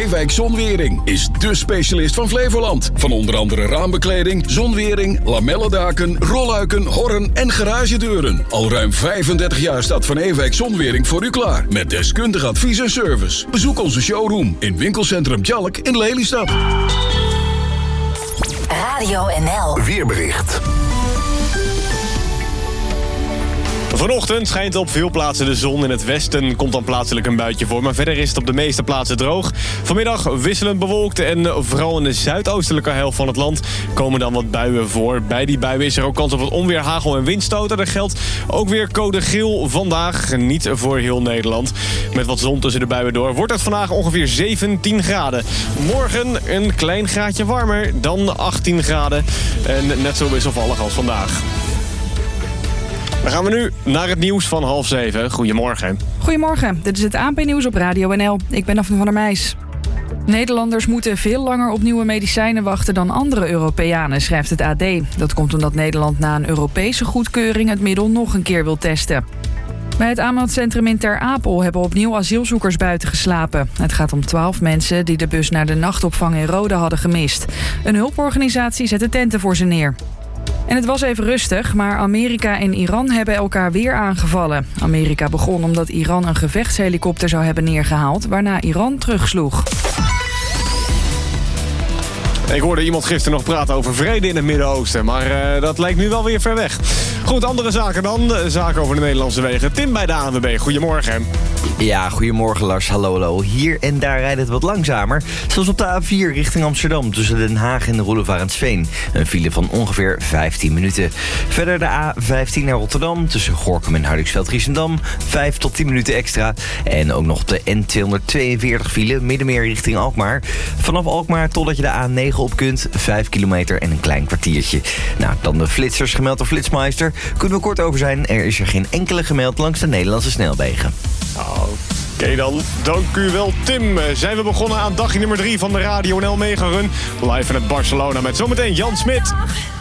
Ewijk Zonwering is dé specialist van Flevoland. Van onder andere raambekleding, zonwering, lamellendaken, rolluiken, horren en garagedeuren. Al ruim 35 jaar staat Van Ewijk Zonwering voor u klaar. Met deskundig advies en service. Bezoek onze showroom in winkelcentrum Tjalk in Lelystad. Radio NL. Weerbericht. Vanochtend schijnt op veel plaatsen de zon. In het westen komt dan plaatselijk een buitje voor. Maar verder is het op de meeste plaatsen droog. Vanmiddag wisselend bewolkt. En vooral in de zuidoostelijke helft van het land komen dan wat buien voor. Bij die buien is er ook kans op wat onweer, hagel en windstoten. Er geldt ook weer code geel vandaag. Niet voor heel Nederland. Met wat zon tussen de buien door wordt het vandaag ongeveer 17 graden. Morgen een klein graadje warmer dan 18 graden. En net zo wisselvallig als vandaag. Dan gaan we nu naar het nieuws van 6:30. Goedemorgen. Goedemorgen, dit is het ANP-nieuws op Radio NL. Ik ben Daphne van der Meijs. Nederlanders moeten veel langer op nieuwe medicijnen wachten dan andere Europeanen, schrijft het AD. Dat komt omdat Nederland na een Europese goedkeuring het middel nog een keer wil testen. Bij het aanmeldcentrum in Ter Apel hebben opnieuw asielzoekers buiten geslapen. Het gaat om 12 mensen die de bus naar de nachtopvang in Rode hadden gemist. Een hulporganisatie zette tenten voor ze neer. En het was even rustig, maar Amerika en Iran hebben elkaar weer aangevallen. Amerika begon omdat Iran een gevechtshelikopter zou hebben neergehaald, waarna Iran terugsloeg. Ik hoorde iemand gisteren nog praten over vrede in het Midden-Oosten, maar dat lijkt nu wel weer ver weg. Goed, andere zaken dan. Zaken over de Nederlandse wegen. Tim bij de ANWB, goedemorgen. Ja, goedemorgen Lars, hallo. Hier en daar rijdt het wat langzamer. Zoals op de A4 richting Amsterdam tussen Den Haag en de Roelevarensveen. Een file van ongeveer 15 minuten. Verder de A15 naar Rotterdam tussen Gorinchem en Hardingsveld-Giessendam. 5 tot 10 minuten extra. En ook nog de N242 file, Middenmeer richting Alkmaar. Vanaf Alkmaar totdat je de A9 op kunt, 5 kilometer en een klein kwartiertje. Nou, dan de flitsers gemeld door Flitsmeister. Kunnen we kort over zijn, er is er geen enkele gemeld langs de Nederlandse snelwegen. Oké dan, dank u wel Tim. Zijn we begonnen aan dagje nummer 3 van de Radio NL Mega Run. Live vanuit Barcelona met zometeen Jan Smit.